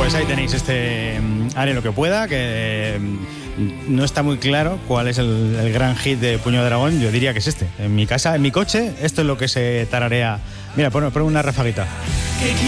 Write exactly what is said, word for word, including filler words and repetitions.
Pues ahí tenéis este Haré lo que pueda, que no está muy claro cuál es el, el gran hit de Puño de Dragón. Yo diría que es este. En mi casa, en mi coche, esto es lo que se tararea. Mira, pon, pon una rafaguita.